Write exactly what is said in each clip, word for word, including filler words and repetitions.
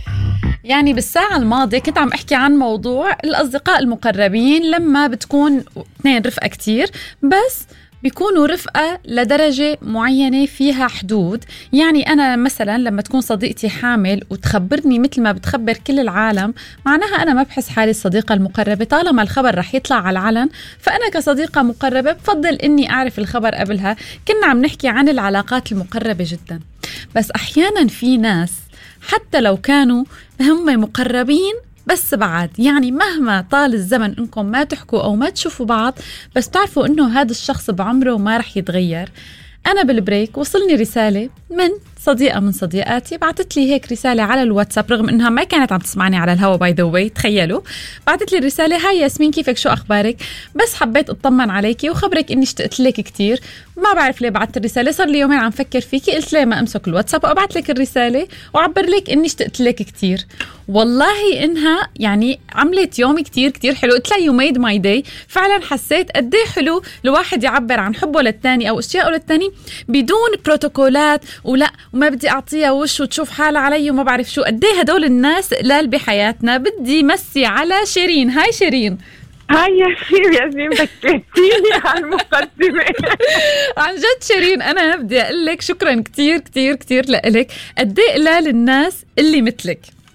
يعني بالساعة الماضية كنت عم أحكي عن موضوع الأصدقاء المقربين لما بتكون اثنين رفقة كتير، بس بيكونوا رفقة لدرجة معينة فيها حدود. يعني أنا مثلا لما تكون صديقتي حامل وتخبرني مثل ما بتخبر كل العالم، معناها أنا ما بحس حالي الصديقة المقربة. طالما الخبر رح يطلع على العلن، فأنا كصديقة مقربة بفضل إني أعرف الخبر قبلها. كنا عم نحكي عن العلاقات المقربة جدا، بس أحيانا في ناس حتى لو كانوا هم مقربين بس بعد، يعني مهما طال الزمن انكم ما تحكوا او ما تشوفوا بعض، بس تعرفوا انه هذا الشخص بعمره ما رح يتغير. انا بالبريك وصلني رسالة من صديقة من صديقاتي، بعتت لي هيك رسالة على الواتساب رغم انها ما كانت عم تسمعني على الهوا باي ذا واي، تخيلوا. بعتت لي الرسالة: هاي ياسمين كيفك، شو اخبارك؟ بس حبيت اطمن عليكي وخبرك اني اشتقت لك كتير. ما بعرف ليه بعت الرسالة، صار لي يومين عم فكر فيكي، قلت ليه ما امسك الواتساب وابعت لك الرسالة وعبر لك اني اشتقت لك كتير. والله انها يعني عملت يومي كتير كتير حلو. قلت لها you made my day. فعلا حسيت قد ايه حلو الواحد يعبر عن حبه للتاني او اشياءه للتاني بدون بروتوكولات، ولا وما بدي اعطيها وش وتشوف حالها علي وما بعرف شو. قد ايه هدول الناس قلال بحياتنا. بدي مسي على شيرين. هاي شيرين. هاي ياسمين. ياسمين بكيتيني على المقدمة. عن جد شيرين، أنا بدي أقول لك شكرا كتير كتير كتير لإلك. قد ايه قلال الناس اللي مثلك.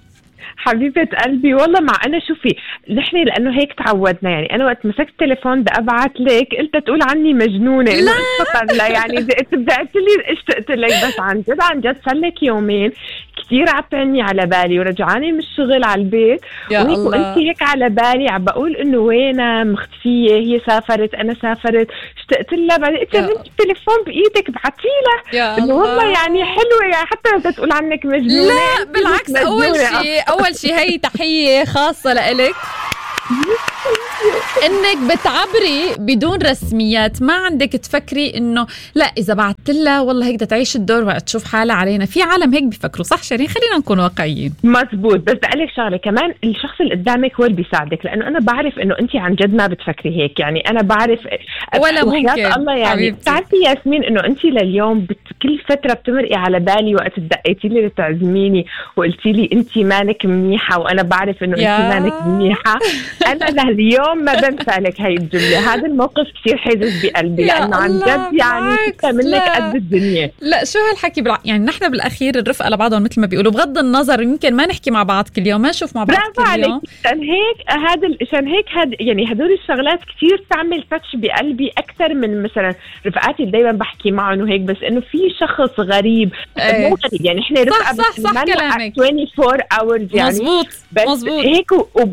حبيبة قلبي والله. مع أنا شوفي نحن لأنه هيك تعودنا، يعني أنا وقت مسكت التليفون بدي أبعت لك قلت تقول عني مجنونة. لا لا يعني بدأت لي اشتقت لك، بس عن جد عن جد صار لك يومين كتير عم تعني على بالي، ورجعاني من الشغل على البيت وانت هيك على بالي، عم بقول انه وينها مختفيه، هي سافرت انا سافرت، اشتقت لها. بعدين انت التليفون بايدك بعتي لها انه والله يعني حلوه، يعني حتى لو تقول عنك مجنونه. لا بالعكس، اول شيء اول شيء هي تحيه خاصه لإلك انك بتعبري بدون رسميات. ما عندك تفكري انه لا اذا بعت لها والله هيك بدها تعيش الدور وقت تشوف حالها علينا. في عالم هيك بيفكروا، صح شيرين؟ خلينا نكون واقعيين. مزبوط. بس بدي لك شغله كمان، الشخص اللي قدامك هو اللي بيساعدك، لانه انا بعرف انه انت عن جد ما بتفكري هيك. يعني انا بعرف ولا ممكن الله يعني بتعرفي ياسمين انه انت لليوم بت... كل فتره بتمرقي على بالي وقت دقيتي لي لتعزميني وقلتي لي انت مانك منيحه، وانا بعرف انه انت مانك منيحه. انا لليوم ما بنسى لك هاي الجملة. هذا الموقف كثير حيزز بقلبي، لأنه عن جد يعني كنت منك قد الدنيا. لا شو هالحكي بلع... يعني نحن بالأخير الرفقة لبعضهم مثل ما بيقولوا، بغض النظر يمكن ما نحكي مع بعض كل يوم، ما نشوف مع بعض كل يوم. برافو عليك. عشان هيك هذا عشان هيك هاد يعني هدول الشغلات كثير تعمل فتش بقلبي أكثر من مثلا رفقاتي اللي دايما بحكي معهم وهيك. بس إنه في شخص غريب ايه. مو غريب يعني إحنا رفقة صح صح صح كلامك أربعة وعشرين hours يعني مزبوط مزبوط هيك.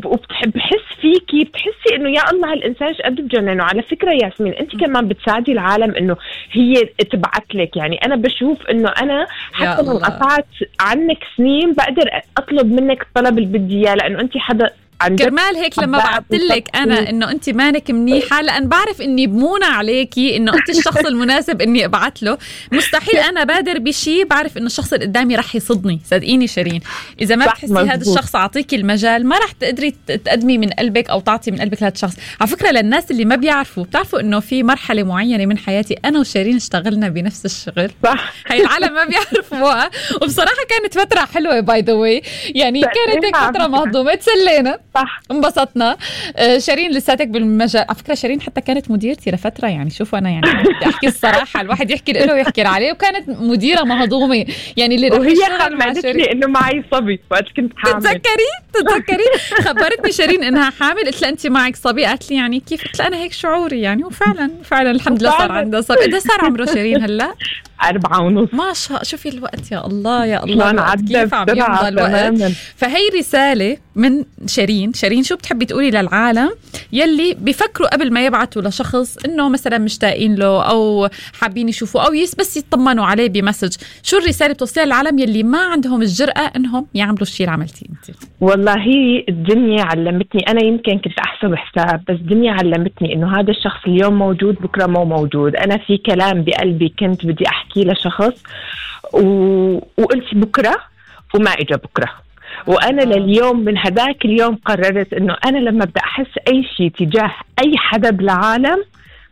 وبحس فيكي بتحسي إنه يا الله هالإنسان قد بجننه. على فكرة ياسمين أنت كمان بتساعدي العالم إنه هي تبعت لك. يعني أنا بشوف إنه أنا حتى لو قطعت عنك سنين بقدر أطلب منك الطلب اللي بدي إياه، لأنه أنت حدا كرمال هيك لما بعتلك أنا إنه أنت مانك منيحة، لأن بعرف إني بمونة عليكي إنه أنت الشخص المناسب إني أبعت له. مستحيل أنا بادر بشي بعرف إنه الشخص اللي قدامي رح يصدني. صدقيني شيرين، إذا ما بتحسي هذا الشخص أعطيكي المجال ما رح تقدري تقدمي من قلبك أو تعطي من قلبك لهذا الشخص. على فكرة للناس اللي ما بيعرفوا، بتعرفوا إنه في مرحلة معينة من حياتي أنا وشيرين اشتغلنا بنفس الشغل. صح. هاي العالم ما بيعرفوها، وبصراحة كانت فترة حلوة باي ذا واي. يعني كانت هيك فترة مهضومة، تسلينا صح انبسطنا. آه شيرين لساتك بالمجال. على فكرة شيرين حتى كانت مديرتي لفترة. يعني شوفوا أنا يعني بدي أحكي الصراحة، الواحد يحكي له ويحكي عليه. وكانت مديرة مهضومة يعني اللي وهي خبرتني لي إنه معي صبي وقت كنت حامل. تتذكري تتذكري خبرتني شيرين إنها حامل. قلت لها أنت معك صبي؟ قالت لي يعني كيف؟ قلت لها أنا هيك شعوري يعني. وفعلا فعلا الحمد لله صار عندها صبي. قد صار عمره شيرين هلا؟ أربعة ونص. ما شاء. شوفي الوقت يا الله يا الله كيف عم يمضى الوقت. فهي رسالة من شيرين. شيرين شو بتحبي تقولي للعالم يلي بيفكروا قبل ما يبعتوا لشخص انه مثلا مشتاقين له او حابين يشوفوا او يس بس يطمنوا عليه بمسج؟ شو الرسالة بتوصلها للعالم يلي ما عندهم الجرأة انهم يعملوا الشيء اللي عملتيه انت؟ والله الدنيا علمتني. انا يمكن كنت احسب حساب، بس الدنيا علمتني انه هذا الشخص اليوم موجود بكره مو موجود. انا في كلام بقلبي كنت بدي احكي لشخص و... وقلت بكره وما اجى بكره. وأنا لليوم من هذاك اليوم قررت إنه أنا لما بدي أحس أي شيء تجاه أي حدا بالعالم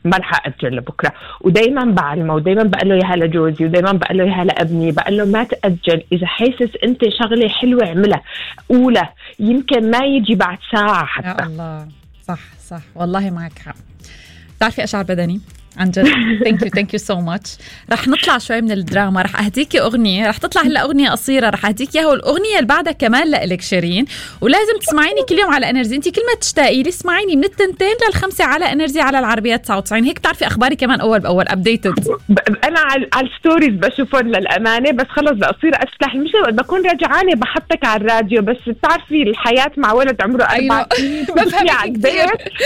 ما رح أجل لبكرة. ودايما بعلمه ودايما بقول له إياها لجوزي ودايما بقول له إياها لابني، بقول له ما تأجل، إذا حاسس أنت شغلة حلوة اعملها أولى، يمكن ما يجي بعد ساعة حتى. يا الله صح صح والله معك حق. بتعرفي أشعر بدني عن جد. ثانك يو ثانك يو سو ماتش. رح نطلع شوي من الدراما، رح اهديكي اغنيه، رح تطلع هلا اغنيه قصيره رح اهديكي اياها، والاغنيه اللي بعدها كمان لإلك شيرين، ولازم تسمعيني كل يوم على انرجي. انت كل ما تشتاقي لي اسمعيني من التنتين للخمسه على انرجي على العربيه تسعة وتسعين، هيك بتعرفي اخباري كمان اول باول ابديتد. انا على الستوريز بشوفهم للامانه، بس خلص بصير افتح مش بكون رجعانه بحطك على الراديو، بس بتعرفي الحياه مع ولد عمره اربع سنين بفهمك كثير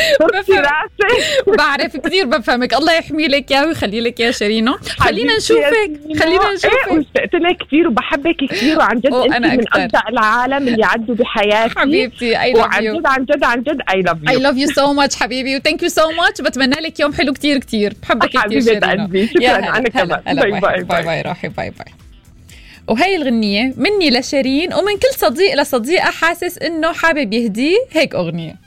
بعرف كثير بفهمك. الله يحمي لك يا ويخلي لك يا شيرينو. خلينا نشوفك خلينا نشوفك. ايه واشتقت لك كثير وبحبك كثير، وعن جد انت من امتع العالم اللي عدوا بحياتي حبيبتي. اي لاف يو وعن جد عن جد عن جد اي لاف يو اي لاف يو سو ماتش حبيبي، وثانك يو سو ماتش. بتمنى لك يوم حلو كثير كثير. بحبك كثير شيرينو. شكرا. انا كمان. باي باي باي باي روحي باي باي. وهي الغنية مني لشيرين ومن كل صديق لصديقة حاسس انه حابب يهديه هيك اغنية.